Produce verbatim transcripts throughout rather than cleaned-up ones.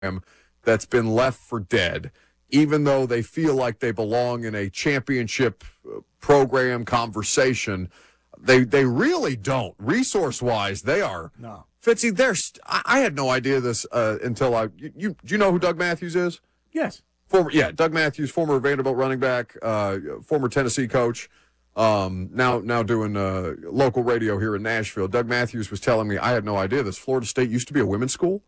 that's been left for dead, even though they feel like they belong in a championship program conversation. They they really don't. Resource-wise, they are. No. Fitzy, they're st- I, I had no idea this uh, until I. You, you do you know who Doug Matthews is? Yes. Former, yeah, Doug Matthews, former Vanderbilt running back, uh, former Tennessee coach, um, now now doing uh, local radio here in Nashville. Doug Matthews was telling me, I had no idea this. Florida State used to be a women's school,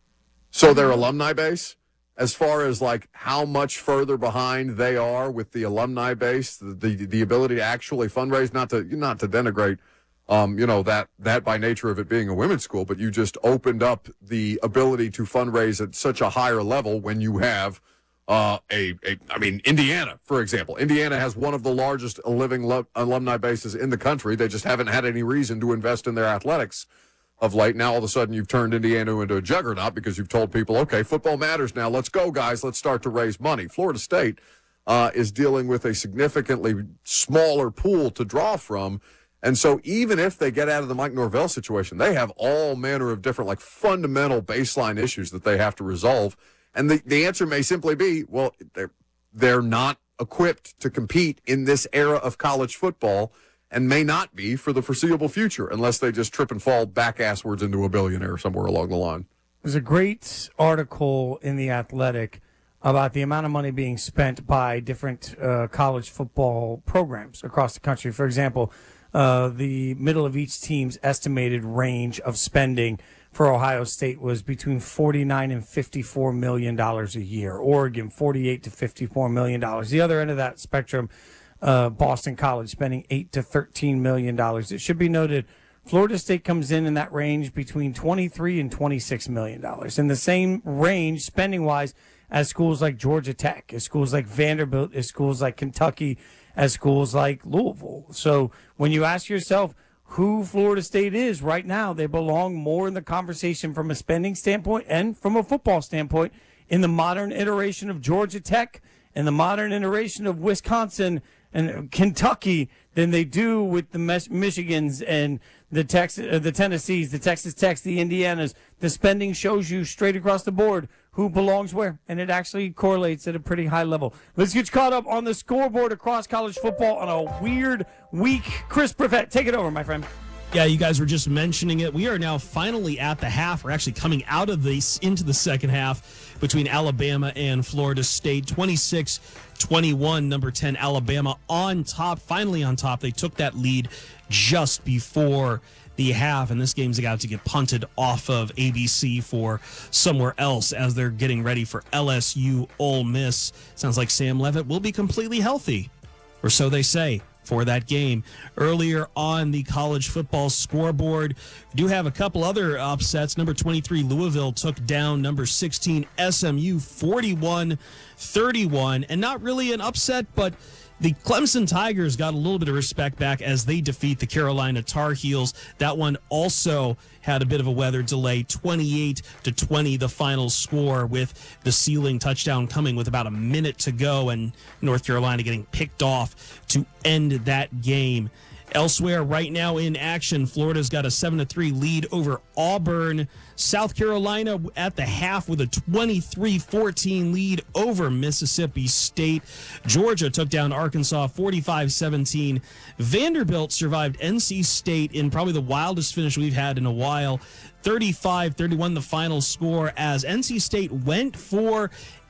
so their alumni base, as far as like how much further behind they are with the alumni base, the the, the ability to actually fundraise, not to not to denigrate. Um, you know, that that by nature of it being a women's school, but you just opened up the ability to fundraise at such a higher level when you have uh, a, a, I mean, Indiana, for example. Indiana has one of the largest living lo- alumni bases in the country. They just haven't had any reason to invest in their athletics of late. Now, all of a sudden, you've turned Indiana into a juggernaut because you've told people, okay, football matters now. Let's go, guys. Let's start to raise money. Florida State uh, is dealing with a significantly smaller pool to draw from. And so even if they get out of the Mike Norvell situation, they have all manner of different, like, fundamental baseline issues that they have to resolve. And the, the answer may simply be, well, they're, they're not equipped to compete in this era of college football and may not be for the foreseeable future unless they just trip and fall back asswards into a billionaire somewhere along the line. There's a great article in The Athletic about the amount of money being spent by different uh, college football programs across the country. For example, Uh, the middle of each team's estimated range of spending for Ohio State was between forty-nine and fifty-four million dollars a year. Oregon, forty-eight to fifty-four million dollars. The other end of that spectrum, uh, Boston College spending eight to thirteen million dollars. It should be noted, Florida State comes in in that range between twenty-three and twenty-six million dollars. In the same range, spending-wise, as schools like Georgia Tech, as schools like Vanderbilt, as schools like Kentucky, as schools like Louisville. So when you ask yourself who Florida State is right now, they belong more in the conversation from a spending standpoint and from a football standpoint in the modern iteration of Georgia Tech and the modern iteration of Wisconsin and Kentucky than they do with the Michigans and the Texas, uh, the Tennessees, the Texas Techs, the Indianas. The spending shows you straight across the board who belongs where, and it actually correlates at a pretty high level. Let's get you caught up on the scoreboard across college football on a weird week. Chris Brevet, take it over, my friend. Yeah, you guys were just mentioning it. We are now finally at the half. We're actually coming out of this into the second half between Alabama and Florida State. twenty-six twenty-one, number ten, Alabama on top, finally on top. They took that lead just before the half, and this game's about to get punted off of A B C for somewhere else as they're getting ready for L S U Ole Miss. Sounds like Sam Leavitt will be completely healthy, or so they say, for that game. Earlier on the college football scoreboard, we do have a couple other upsets. Number twenty-three, Louisville took down number sixteen, S M U, forty-one thirty-one, and not really an upset, but the Clemson Tigers got a little bit of respect back as they defeat the Carolina Tar Heels. That one also had a bit of a weather delay, twenty-eight to twenty, the final score, with the ceiling touchdown coming with about a minute to go, and North Carolina getting picked off to end that game. Elsewhere, right now in action, Florida's got a seven to three lead over Auburn. South Carolina at the half with a twenty-three fourteen lead over Mississippi State. Georgia took down Arkansas forty-five seventeen. Vanderbilt survived N C State in probably the wildest finish we've had in a while. thirty-five thirty-one the final score as N C State went for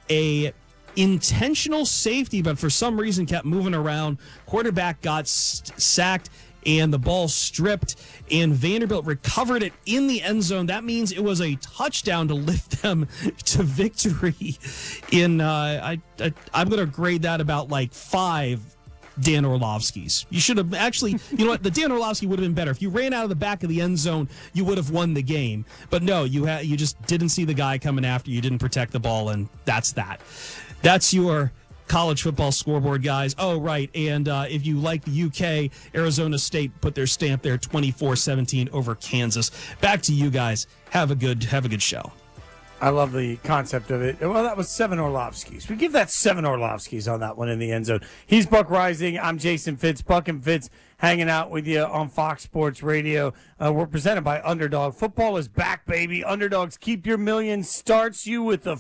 a intentional safety, but for some reason kept moving around. Quarterback got st- sacked and the ball stripped, and Vanderbilt recovered it in the end zone. That means it was a touchdown to lift them to victory. In uh, I, I I'm going to grade that about like five Dan Orlovskis. You should have actually, you know what, the Dan Orlovsky would have been better. If you ran out of the back of the end zone, you would have won the game. But no, you ha- you just didn't see the guy coming after you, didn't protect the ball, and that's that. That's your college football scoreboard, guys. Oh, right, and uh, if you like the U K, Arizona State put their stamp there, twenty-four seventeen over Kansas. Back to you guys. Have a good have a good show. I love the concept of it. Well, that was seven Orlovskis. We give that seven Orlovskis on that one in the end zone. He's Buck Rising. I'm Jason Fitz. Buck and Fitz hanging out with you on Fox Sports Radio. Uh, we're presented by Underdog. Football is back, baby. Underdogs Keep Your Millions starts you with a